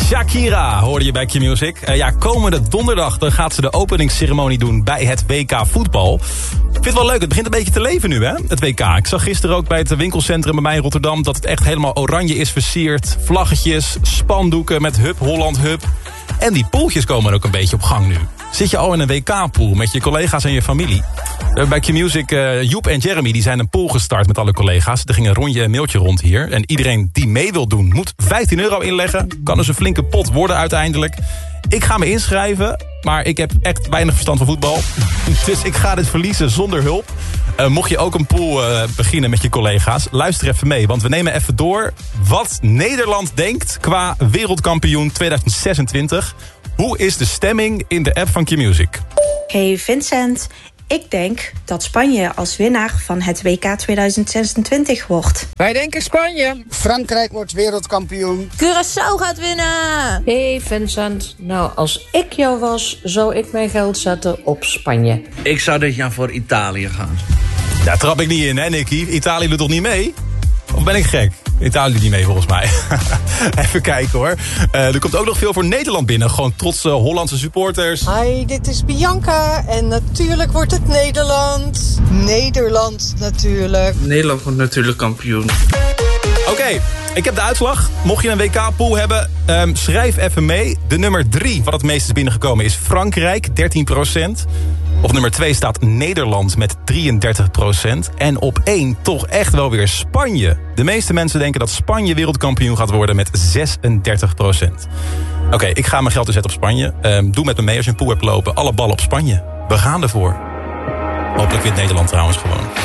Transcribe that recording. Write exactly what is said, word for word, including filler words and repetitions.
Shakira hoorde je bij Q-Music. Uh, ja, komende donderdag dan gaat ze de openingsceremonie doen bij het W K voetbal. Ik vind het wel leuk, het begint een beetje te leven nu, hè, het W K. Ik zag gisteren ook bij het winkelcentrum bij mij in Rotterdam dat het echt helemaal oranje is versierd. Vlaggetjes, spandoeken met Hup Holland Hup. En die poeltjes komen ook een beetje op gang nu. Zit je al in een W K-pool met je collega's en je familie? Bij Q-Music, uh, Joep en Jeremy die zijn een pool gestart met alle collega's. Er ging een rondje een mailtje rond hier. En iedereen die mee wil doen moet vijftien euro inleggen. Kan dus een flinke pot worden uiteindelijk. Ik ga me inschrijven, maar ik heb echt weinig verstand van voetbal. Dus ik ga dit verliezen zonder hulp. Uh, mocht je ook een pool uh, beginnen met je collega's, luister even mee. Want we nemen even door wat Nederland denkt qua wereldkampioen tweeduizend zesentwintig. Hoe is de stemming in de app van Q-Music? Hey Vincent, ik denk dat Spanje als winnaar van het W K tweeduizend zesentwintig wordt. Wij denken Spanje. Frankrijk wordt wereldkampioen. Curaçao gaat winnen. Hey Vincent, nou als ik jou was, zou ik mijn geld zetten op Spanje. Ik zou dit jaar voor Italië gaan. Daar trap ik niet in, hè Nicky? Italië doet toch niet mee? Of ben ik gek? Italië doet niet mee volgens mij. Even kijken hoor. Uh, er komt ook nog veel voor Nederland binnen. Gewoon trotse Hollandse supporters. Hi, dit is Bianca. En natuurlijk wordt het Nederland. Nederland natuurlijk. Nederland wordt natuurlijk kampioen. Oké, okay, ik heb de uitslag. Mocht je een W K-pool hebben, um, schrijf even mee. De nummer drie, wat het meest is binnengekomen, is Frankrijk, dertien procent. Op nummer twee staat Nederland met drieëndertig procent. En op één toch echt wel weer Spanje. De meeste mensen denken dat Spanje wereldkampioen gaat worden met zesendertig procent. Oké, okay, ik ga mijn geld dus zetten op Spanje. Um, doe met me mee als je een pool hebt lopen. Alle ballen op Spanje. We gaan ervoor. Hopelijk wint Nederland trouwens gewoon.